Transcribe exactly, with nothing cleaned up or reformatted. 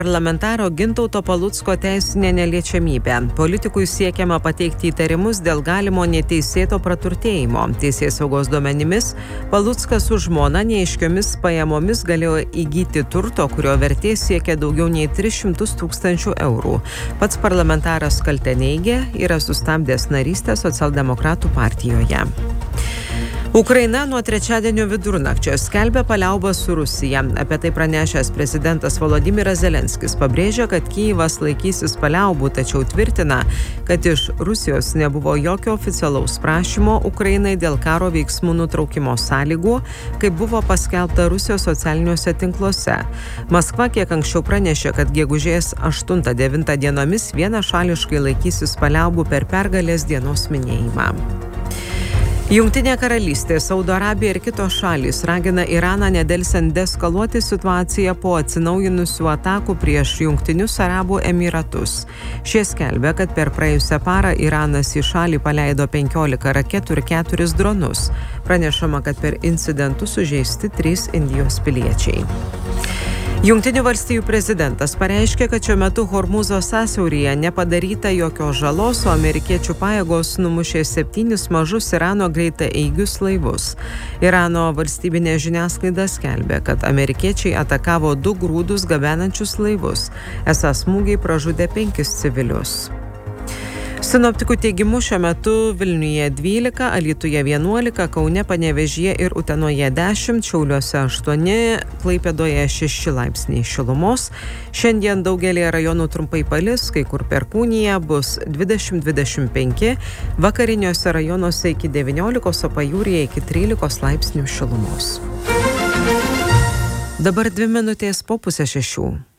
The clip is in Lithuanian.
Parlamentaro Gintauto Palucko teisinė neliečiamybė. Politikui siekiama pateikti įtarimus dėl galimo neteisėto praturtėjimo. Teisėsaugos duomenimis Paluckas su žmona neaiškiomis pajamomis galėjo įgyti turto, kurio vertė siekia daugiau nei tris šimtus tūkstančių eurų. Pats parlamentaras kaltę neigia, yra sustabdęs narystę socialdemokratų partijoje. Ukraina nuo trečiadienio vidurnakčio skelbia paliaubą su Rusija. Apie tai pranešęs prezidentas Volodymyras Zelenskis pabrėžia, kad Kijevas laikysis paliaubų, tačiau tvirtina, kad iš Rusijos nebuvo jokio oficialaus prašymo Ukrainai dėl karo veiksmų nutraukimo sąlygų, kaip buvo paskelbta Rusijos socialiniuose tinkluose. Maskva kiek anksčiau pranešė, kad gegužės aštuntą devintą dienomis vienašališkai laikysis paliaubų per pergalės dienos minėjimą. Jungtinė karalystė, Saudo Arabija ir kitos šalys ragina Iraną nedelsiant deeskaluoti situaciją po atsinaujinusių atakų prieš Jungtinius Arabų Emyratus. Šie skelbia, kad per praėjusią parą Iranas į šalį paleido penkiolika raketų ir keturis dronus. Pranešama, kad per incidentus sužeisti trys Indijos piliečiai. Jungtinių valstijų prezidentas pareiškė, kad šiuo metu Hormūzo sąsiauryje nepadaryta jokios žalos, o amerikiečių pajėgos numušė septynis mažus Irano greitaeigius laivus. Irano valstybinė žiniasklaida skelbė, kad amerikiečiai atakavo du grūdus gabenančius laivus. Esą smūgiai pražudė penkis civilius. Sinoptikų teigimu šiuo metu Vilniuje dvylika, Alytuje vienuolika, Kaune, Panevėžyje ir Utenoje dešimt, Šiauliuose aštuoni, Klaipėdoje šeši laipsniai šilumos. Šiandien daugelį rajonų trumpai palis, kai kur perkūnija bus dvidešimt dvidešimt penki, vakariniuose rajonuose iki devyniolikos, o pajūryje iki trylikos laipsnių šilumos. Dabar dvi minutės po pusę šešių.